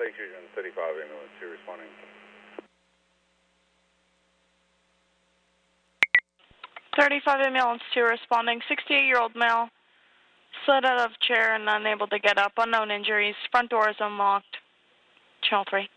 Lake Region 35 ambulance, you're responding. 35 ambulance 2 responding. 68-year-old male slid out of chair and unable to get up. Unknown injuries. Front door is unlocked. Channel 3.